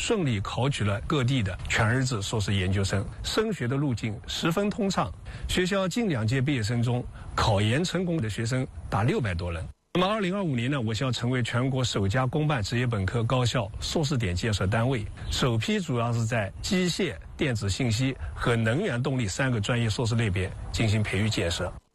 顺利考取了各地的全日制硕士研究生，升学的路径十分通畅。学校近2届毕业生中，考研成功的学生达600多人。那么2025年呢，我校成为全国首家公办职业本科高校硕士点建设单位，首批主要是在机械、电子信息和能源动力3个专业硕士类别进行培育建设。